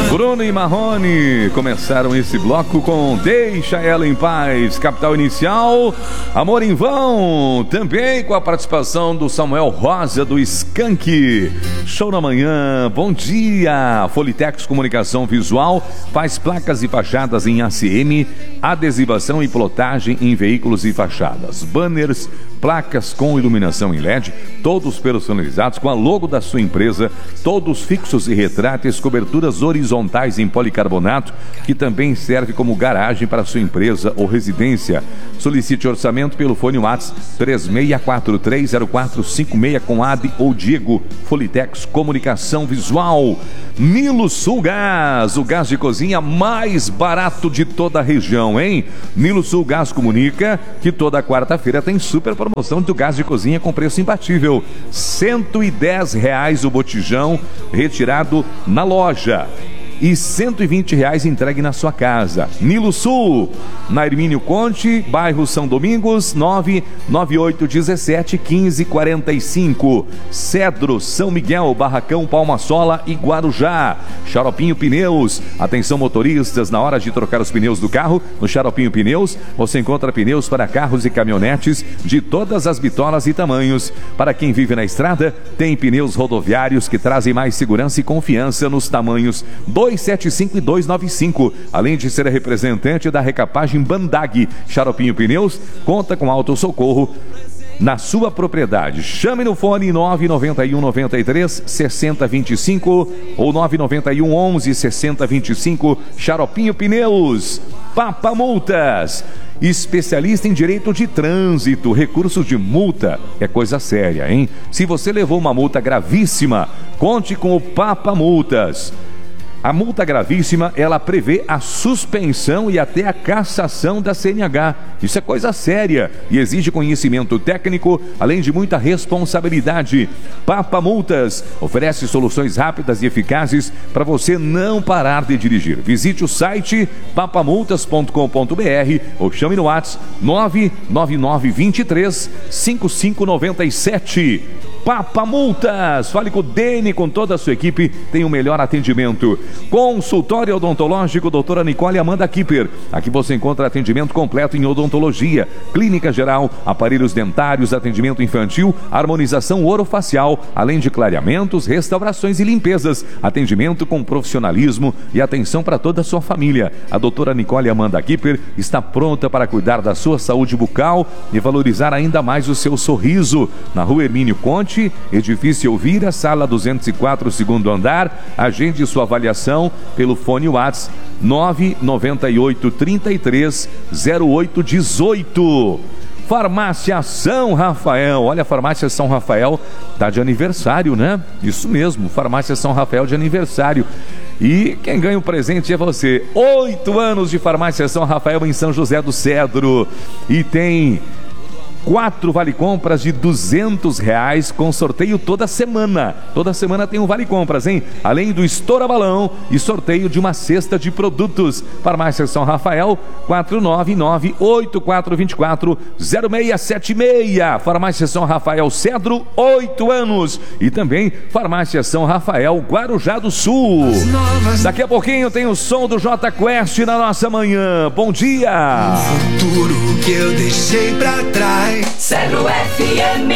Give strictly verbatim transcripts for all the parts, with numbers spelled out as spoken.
Bruno e Marrone começaram esse bloco com Deixa Ela em Paz, Capital Inicial, Amor em Vão, também com a participação do Samuel Rosa do Skank. Show na manhã, bom dia. Folitex Comunicação Visual faz placas e fachadas em A C M, adesivação e plotagem em veículos e fachadas, banners, placas com iluminação em L E D, todos personalizados com a logo da sua empresa, todos fixos e retráteis, coberturas horizontais em policarbonato, que também serve como garagem para sua empresa ou residência. Solicite orçamento pelo fone WhatsApp três seis quatro três zero quatro cinco seis com Adi ou Diego. Folitex Comunicação Visual. Nilo Sul Gás, o gás de cozinha mais barato de toda a região, hein? Nilo Sul Gás comunica que toda quarta-feira tem super promoção do gás de cozinha com preço imbatível. cento e dez reais o botijão retirado na loja e cento e vinte reais entregue na sua casa. Nilo Sul, na Hermínio Conte, bairro São Domingos, nove nove oito um sete um cinco quatro cinco. Cedro, São Miguel, Barracão, Palma Sola e Guarujá. Xaropinho Pneus, atenção motoristas, na hora de trocar os pneus do carro, no Xaropinho Pneus, você encontra pneus para carros e caminhonetes de todas as bitolas e tamanhos. Para quem vive na estrada, tem pneus rodoviários que trazem mais segurança e confiança nos tamanhos dois sete cinco e dois nove cinco, além de ser a representante da recapagem Bandag. Xaropinho Pneus conta com autossocorro na sua propriedade. Chame no fone nove nove um nove três seis zero dois cinco ou nove nove um onze seis zero dois cinco. Xaropinho Pneus. Papa Multas, especialista em direito de trânsito, recursos de multa, é coisa séria, hein? Se você levou uma multa gravíssima, conte com o Papa Multas. A multa gravíssima, ela prevê a suspensão e até a cassação da C N H. Isso é coisa séria e exige conhecimento técnico, além de muita responsabilidade. Papa Multas oferece soluções rápidas e eficazes para você não parar de dirigir. Visite o site papamultas ponto com ponto br ou chame no WhatsApp nove nove nove dois três cinco cinco nove sete. Papa Multas, fale com o Dene, com toda a sua equipe, tem o melhor atendimento. Consultório odontológico doutora Nicole Amanda Kipper. Aqui você encontra atendimento completo em odontologia, clínica geral, aparelhos dentários, atendimento infantil, harmonização orofacial, além de clareamentos, restaurações e limpezas. Atendimento com profissionalismo e atenção para toda a sua família. A doutora Nicole Amanda Kipper está pronta para cuidar da sua saúde bucal e valorizar ainda mais o seu sorriso. Na rua Hermínio Conte, edifício Elvira, sala duzentos e quatro, segundo andar. Agende sua avaliação pelo fone WhatsApp nove nove oito três três zero oito um oito. Farmácia São Rafael, olha, a Farmácia São Rafael tá de aniversário, né? Isso mesmo, Farmácia São Rafael de aniversário. E quem ganha o presente é você. Oito anos de Farmácia São Rafael em São José do Cedro. E tem quatro vale-compras de duzentos reais com sorteio toda semana. Toda semana tem um vale-compras, hein? Além do estoura balão e sorteio de uma cesta de produtos. Farmácia São Rafael, quatro nove nove oito quatro dois quatro zero seis sete seis. Farmácia São Rafael Cedro, oito anos. E também Farmácia São Rafael Guarujá do Sul. Daqui a pouquinho tem o som do J Quest na nossa manhã. Bom dia! O futuro que eu deixei pra trás. Cedro F M.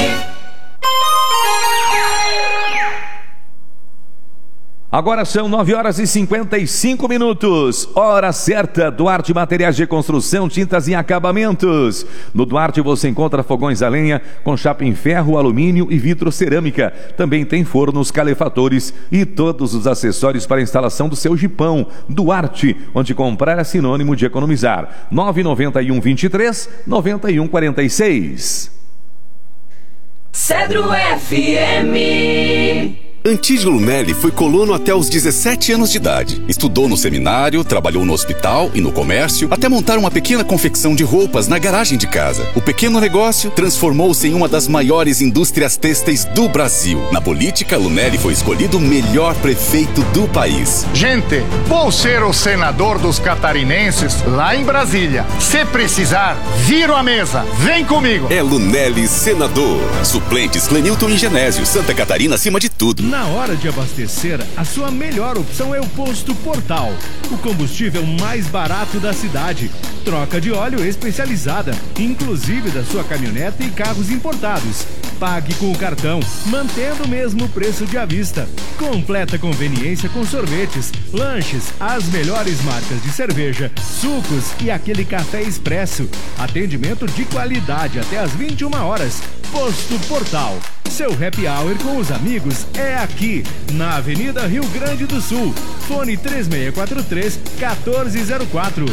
Agora são nove horas e cinquenta e cinco minutos. Hora certa. Duarte Materiais de Construção, Tintas e Acabamentos. No Duarte você encontra fogões a lenha com chapa em ferro, alumínio e vidro cerâmica. Também tem fornos, calefatores e todos os acessórios para a instalação do seu jipão. Duarte, onde comprar é sinônimo de economizar. nove nove um dois três nove um quatro seis. Cedro F M. Antídio Lunelli foi colono até os dezessete anos de idade. Estudou no seminário, trabalhou no hospital e no comércio, até montar uma pequena confecção de roupas na garagem de casa. O pequeno negócio transformou-se em uma das maiores indústrias têxteis do Brasil. Na política, Lunelli foi escolhido o melhor prefeito do país. Gente, vou ser o senador dos catarinenses lá em Brasília. Se precisar, viro a mesa. Vem comigo. É Lunelli senador. Suplentes Clenilton e Genésio. Santa Catarina acima de tudo. Na hora de abastecer, a sua melhor opção é o Posto Portal, o combustível mais barato da cidade. Troca de óleo especializada, inclusive da sua caminhonete e carros importados. Pague com o cartão, mantendo o mesmo preço de à vista. Completa conveniência com sorvetes, lanches, as melhores marcas de cerveja, sucos e aquele café expresso. Atendimento de qualidade até às vinte e uma horas. Posto Portal. Seu happy hour com os amigos é aqui, na Avenida Rio Grande do Sul. Fone três seis quatro três, um quatro zero quatro.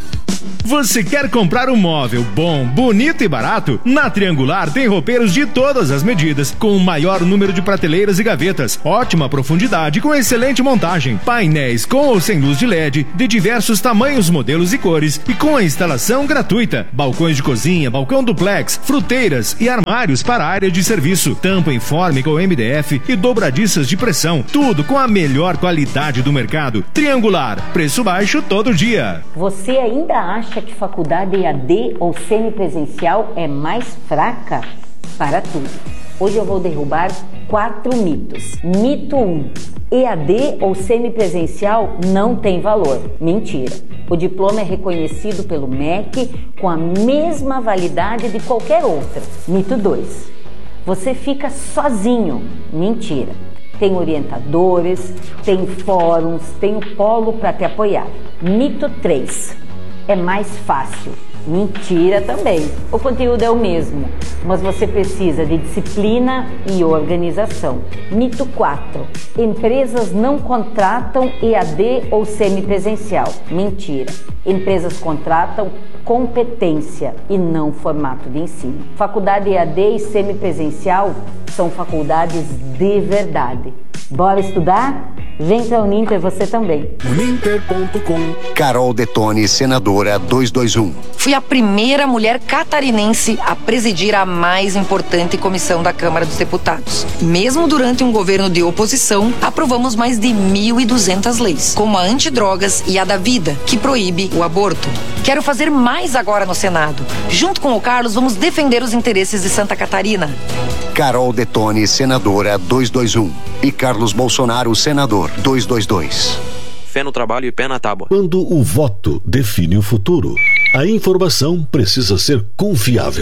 Você quer comprar um móvel bom, bonito e barato? Na Triangular tem roupeiros de todas as medidas, com o maior número de prateleiras e gavetas, ótima profundidade com excelente montagem, painéis com ou sem luz de L E D, de diversos tamanhos, modelos e cores, e com a instalação gratuita. Balcões de cozinha, balcão duplex, fruteiras e armários para a área de serviço, tampa informe com M D F e dobradiças de pressão, tudo com a melhor qualidade do mercado. Triangular, preço baixo todo dia. Você ainda acha que faculdade E A D ou semipresencial é mais fraca? Para tudo. Hoje eu vou derrubar quatro mitos. Mito um. E A D ou semipresencial não tem valor. Mentira. O diploma é reconhecido pelo M E C com a mesma validade de qualquer outra. Mito dois. Você fica sozinho. Mentira. Tem orientadores, tem fóruns, tem o polo para te apoiar. Mito três. É mais fácil. Mentira também. O conteúdo é o mesmo, mas você precisa de disciplina e organização. Mito quatro. Empresas não contratam E A D ou semipresencial. Mentira. Empresas contratam competência e não formato de ensino. Faculdade E A D e semipresencial são faculdades de verdade. Bora estudar? Vem pra Uninter você também. Uninter ponto com. Carol Detone, senadora duzentos e vinte e um. Fui a primeira mulher catarinense a presidir a mais importante comissão da Câmara dos Deputados. Mesmo durante um governo de oposição, aprovamos mais de mil e duzentas leis, como a antidrogas e a da vida, que proíbe o aborto. Quero fazer mais agora no Senado. Junto com o Carlos, vamos defender os interesses de Santa Catarina. Carol Detone, senadora duzentos e vinte e um. E Carlos Bolsonaro, senador duzentos e vinte e dois. Fé no trabalho e pé na tábua. Quando o voto define o futuro, a informação precisa ser confiável.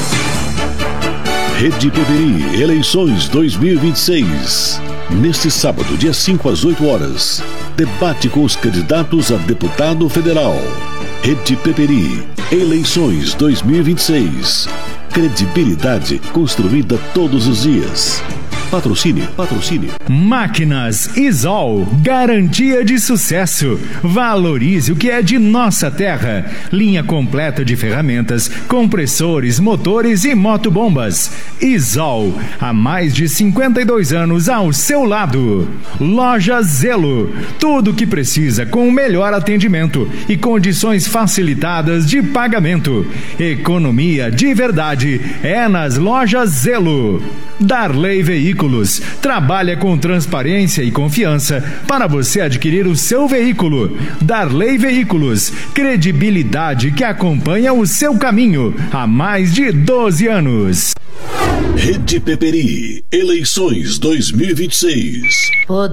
Rede Peperi, eleições dois mil e vinte e seis. Neste sábado, dia cinco às oito horas. Debate com os candidatos a deputado federal. Rede Peperi, eleições dois mil e vinte e seis. Credibilidade construída todos os dias. Patrocínio, patrocínio. Máquinas Isol, garantia de sucesso. Valorize o que é de nossa terra. Linha completa de ferramentas, compressores, motores e motobombas. Isol, há mais de cinquenta e dois anos ao seu lado. Loja Zelo, tudo o que precisa com o melhor atendimento e condições facilitadas de pagamento. Economia de verdade é nas Lojas Zelo. Darley Veículos trabalha com transparência e confiança para você adquirir o seu veículo. Darley Veículos, credibilidade que acompanha o seu caminho há mais de doze anos. Rede Peperi, eleições dois mil e vinte e seis. Poder